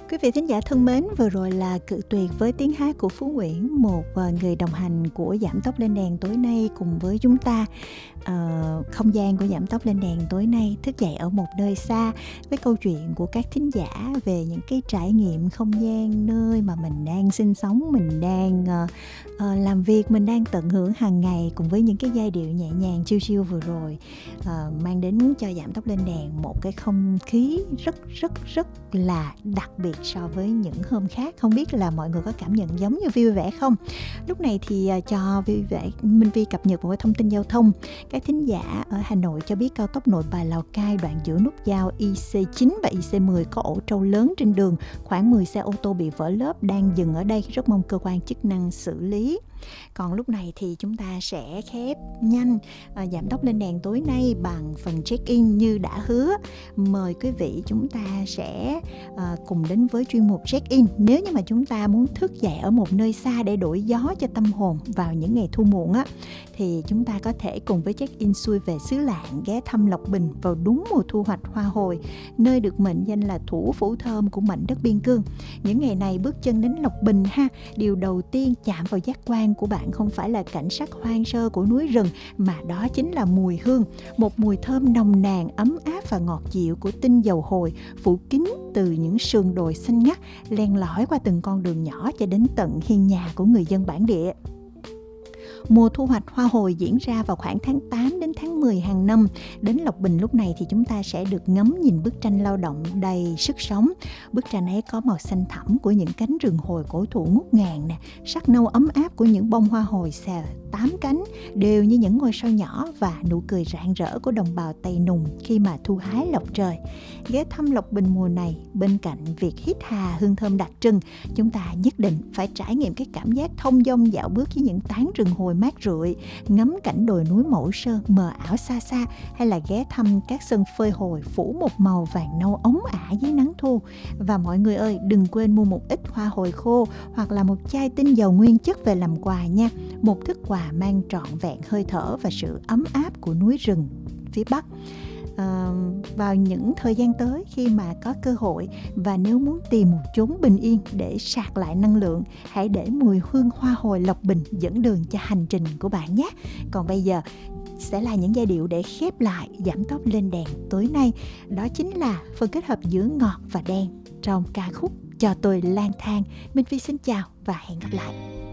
Quý vị thính giả thân mến, vừa rồi là Cự Tuyệt với tiếng hát của Phú Nguyễn, một người đồng hành của Giảm Tốc Lên Đèn tối nay cùng với chúng ta. Không gian của Giảm Tốc Lên Đèn tối nay thức dậy ở một nơi xa với câu chuyện của các thính giả về những cái trải nghiệm không gian nơi mà mình đang sinh sống, mình đang làm việc, mình đang tận hưởng hàng ngày, cùng với những cái giai điệu nhẹ nhàng chill chill vừa rồi mang đến cho Giảm Tốc Lên Đèn một cái không khí rất là đặc biệt so với những hôm khác. Không biết là mọi người có cảm nhận giống như vui vẻ không? Lúc này thì cho vui vẻ Minh Vi cập nhật một cái thông tin giao thông. Các thính giả ở Hà Nội cho biết cao tốc Nội Bài Lào Cai đoạn giữa nút giao IC9 và IC10 có ổ trâu lớn trên đường, khoảng 10 xe ô tô bị vỡ lớp đang dừng ở đây, rất mong cơ quan chức năng xử lý. Còn lúc này thì chúng ta sẽ khép nhanh Giảm Tốc Lên Đèn tối nay bằng phần check-in như đã hứa. Mời quý vị chúng ta sẽ cùng đến với chuyên mục check-in. Nếu như mà chúng ta muốn thức dậy ở một nơi xa để đổi gió cho tâm hồn vào những ngày thu muộn á, thì chúng ta có thể cùng với check-in xuôi về xứ Lạng, ghé thăm Lộc Bình vào đúng mùa thu hoạch hoa hồi, nơi được mệnh danh là thủ phủ thơm của mảnh đất biên cương. Những ngày này bước chân đến Lộc Bình ha, điều đầu tiên chạm vào giác quan của bạn không phải là cảnh sắc hoang sơ của núi rừng, mà đó chính là mùi hương, một mùi thơm nồng nàn, ấm áp và ngọt dịu của tinh dầu hồi phủ kín từ những sườn đồi xanh ngắt, len lỏi qua từng con đường nhỏ cho đến tận hiên nhà của người dân bản địa. Mùa thu hoạch hoa hồi diễn ra vào khoảng tháng 8 đến tháng 10 hàng năm. Đến Lộc Bình lúc này thì chúng ta sẽ được ngắm nhìn bức tranh lao động đầy sức sống. Bức tranh ấy có màu xanh thẳm của những cánh rừng hồi cổ thụ ngút ngàn nè, sắc nâu ấm áp của những bông hoa hồi xòe 8 cánh đều như những ngôi sao nhỏ, và nụ cười rạng rỡ của đồng bào Tây Nùng khi mà thu hái lộc trời. Ghé thăm Lộc Bình mùa này, bên cạnh việc hít hà hương thơm đặc trưng, chúng ta nhất định phải trải nghiệm cái cảm giác thông dong dạo bước với những tán rừng hồi mát rượi, ngắm cảnh đồi núi Mẫu Sơn mờ ảo xa xa, hay là ghé thăm các sân phơi hồi phủ một màu vàng nâu óng ả dưới nắng thu. Và mọi người ơi, đừng quên mua một ít hoa hồi khô hoặc là một chai tinh dầu nguyên chất về làm quà nha. Một thức quà mang trọn vẹn hơi thở và sự ấm áp của núi rừng phía Bắc. Vào những thời gian tới, khi mà có cơ hội và nếu muốn tìm một chốn bình yên để sạc lại năng lượng, hãy để mùi hương hoa hồi Lộc Bình dẫn đường cho hành trình của bạn nhé. Còn bây giờ sẽ là những giai điệu để khép lại Giảm Tốc Lên Đèn tối nay. Đó chính là phần kết hợp giữa ngọt và đen trong ca khúc Cho Tôi Lang Thang. Minh Phi xin chào và hẹn gặp lại.